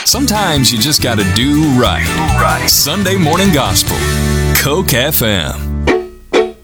Sometimes you just gotta do right. Sunday Morning Gospel. Coke FM.